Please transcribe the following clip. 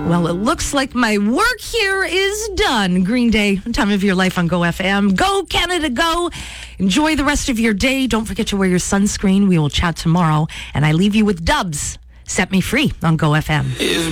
Well, it looks like my work here is done. Green Day, Time of Your Life on Go FM. Go, Canada, go. Enjoy the rest of your day. Don't forget to wear your sunscreen. We will chat tomorrow. And I leave you with Dubs. Set Me Free on Go FM.